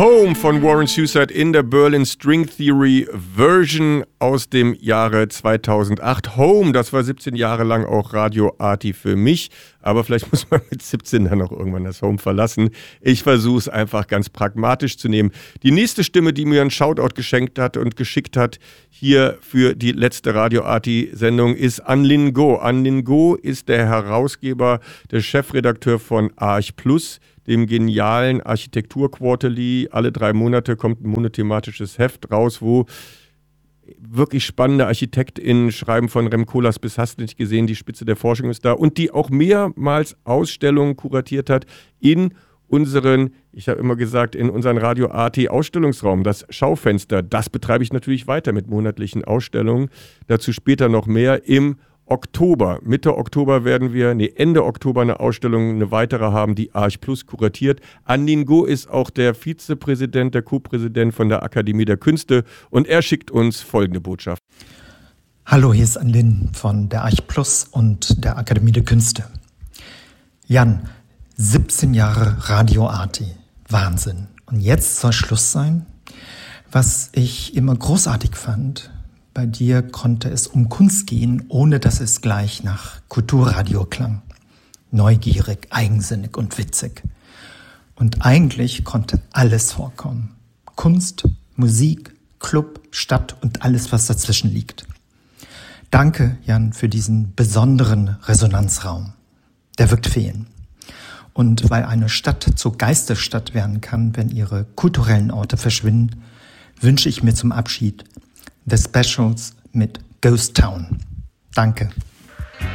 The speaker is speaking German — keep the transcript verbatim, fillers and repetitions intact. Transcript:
Home von Warren Suicide in der Berlin String Theory Version aus dem Jahre zweitausendacht. Home, das war siebzehn Jahre lang auch Radio Arti für mich, aber vielleicht muss man mit siebzehn dann auch irgendwann das Home verlassen. Ich versuche es einfach ganz pragmatisch zu nehmen. Die nächste Stimme, die mir einen Shoutout geschenkt hat und geschickt hat, hier für die letzte Radio Arti-Sendung, ist Anlin Go. Anlin Go ist der Herausgeber, der Chefredakteur von Arch Plus, dem genialen Architektur-Quarterly. Alle drei Monate kommt ein monothematisches Heft raus, wo wirklich spannende ArchitektInnen schreiben, von Rem Koolhaas bis hast du nicht gesehen, die Spitze der Forschung ist da, und die auch mehrmals Ausstellungen kuratiert hat in unseren, ich habe immer gesagt, in unseren Radio Arti Ausstellungsraum, das Schaufenster. Das betreibe ich natürlich weiter mit monatlichen Ausstellungen. Dazu später noch mehr im Oktober. Mitte Oktober werden wir, nee, Ende Oktober eine Ausstellung, eine weitere haben, die Arch Plus kuratiert. Anlin Go ist auch der Vizepräsident, der Co-Präsident von der Akademie der Künste, und er schickt uns folgende Botschaft. Hallo, hier ist Anlin von der Arch Plus und der Akademie der Künste. Jan, siebzehn Jahre Radio Arti. Wahnsinn. Und jetzt soll Schluss sein? Was ich immer großartig fand: bei dir konnte es um Kunst gehen, ohne dass es gleich nach Kulturradio klang. Neugierig, eigensinnig und witzig. Und eigentlich konnte alles vorkommen. Kunst, Musik, Club, Stadt und alles, was dazwischen liegt. Danke, Jan, für diesen besonderen Resonanzraum. Der wird fehlen. Und weil eine Stadt zur Geisterstadt werden kann, wenn ihre kulturellen Orte verschwinden, wünsche ich mir zum Abschied The Specials mit Ghost Town. Danke.